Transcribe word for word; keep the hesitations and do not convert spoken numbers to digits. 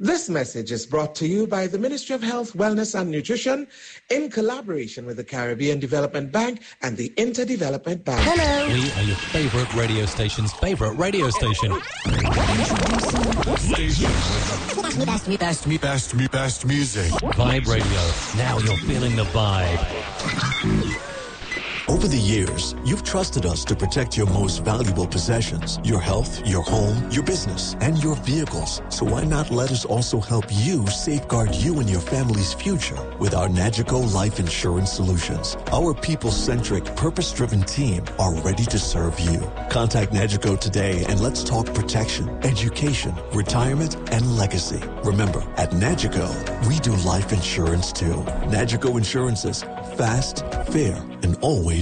This message is brought to you by the Ministry of Health, Wellness and Nutrition in collaboration with the Caribbean Development Bank and the Interdevelopment Bank. Hello. We are your favorite radio station's favorite radio station. Best, me, best, me, best, me, best music. Vibe Radio. Now you're feeling the vibe. Over the years, you've trusted us to protect your most valuable possessions, your health, your home, your business, and your vehicles. So why not let us also help you safeguard you and your family's future with our Nagico Life Insurance Solutions. Our people-centric, purpose-driven team are ready to serve you. Contact Nagico today and let's talk protection, education, retirement, and legacy. Remember, at Nagico, we do life insurance too. Nagico Insurances, fast, fair, and always